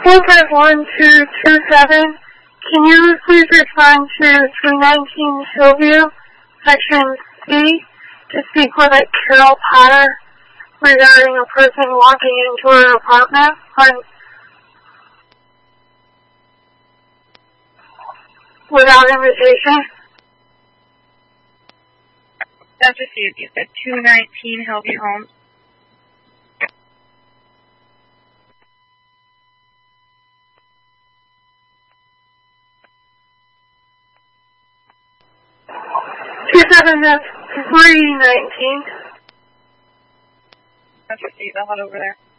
151227, can you please respond to 319 Hillview, Section C, to speak with Carol Potter regarding a person walking into her apartment without invitation? That's received. You said 219 Hillview Homes. That's 319. That's received. I'll head over there.